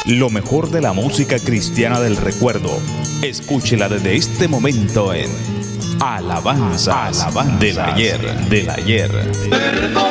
Lo mejor de la música cristiana del recuerdo. Escúchela desde este momento en Alabanzas del ayer.